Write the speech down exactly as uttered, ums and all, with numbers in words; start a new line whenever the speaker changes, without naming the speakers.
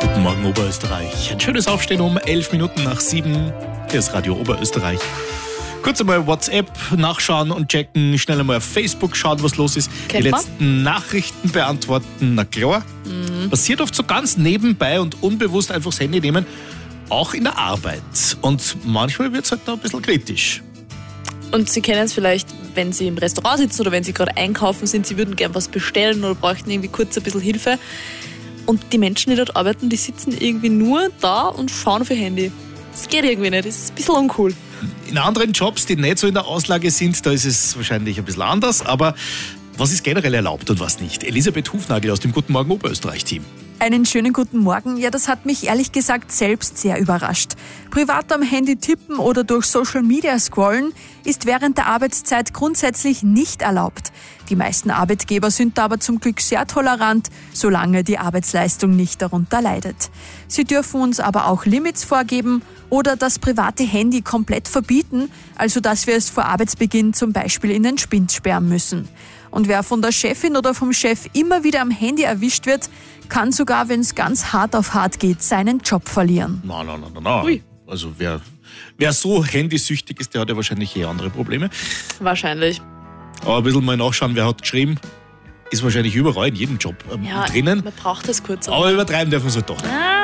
Guten Morgen Oberösterreich. Ein schönes Aufstehen um elf Minuten nach sieben. Hier ist Radio Oberösterreich. Kurz einmal WhatsApp nachschauen und checken, schnell einmal auf Facebook schauen, was los ist.
Kennt
die
man?
letzten Nachrichten beantworten, na klar. Mhm. Passiert oft so ganz nebenbei und unbewusst einfach das Handy nehmen, auch in der Arbeit. Und manchmal wird es halt noch ein bisschen kritisch.
Und Sie kennen es vielleicht, wenn Sie im Restaurant sitzen oder wenn Sie gerade einkaufen sind, Sie würden gern was bestellen oder bräuchten irgendwie kurz ein bisschen Hilfe. Und die Menschen, die dort arbeiten, die sitzen irgendwie nur da und schauen auf ihr Handy. Das geht irgendwie nicht, das ist ein bisschen uncool.
In anderen Jobs, die nicht so in der Auslage sind, da ist es wahrscheinlich ein bisschen anders. Aber was ist generell erlaubt und was nicht? Elisabeth Hufnagel aus dem Guten Morgen Oberösterreich-Team.
Einen schönen guten Morgen. Ja, das hat mich ehrlich gesagt selbst sehr überrascht. Privat am Handy tippen oder durch Social Media scrollen ist während der Arbeitszeit grundsätzlich nicht erlaubt. Die meisten Arbeitgeber sind da aber zum Glück sehr tolerant, solange die Arbeitsleistung nicht darunter leidet. Sie dürfen uns aber auch Limits vorgeben oder das private Handy komplett verbieten, also dass wir es vor Arbeitsbeginn zum Beispiel in den Spind sperren müssen. Und wer von der Chefin oder vom Chef immer wieder am Handy erwischt wird, kann sogar, wenn es ganz hart auf hart geht, seinen Job verlieren.
Nein, nein, nein, nein.
Ui.
Also wer, wer so handysüchtig ist, der hat ja wahrscheinlich eh andere Probleme.
Wahrscheinlich.
Aber ein bisschen mal nachschauen, wer hat geschrieben, ist wahrscheinlich überall in jedem Job ähm,
Ja,
drinnen.
man braucht das kurz.
Aber übertreiben dürfen sie halt doch nicht.
Ah,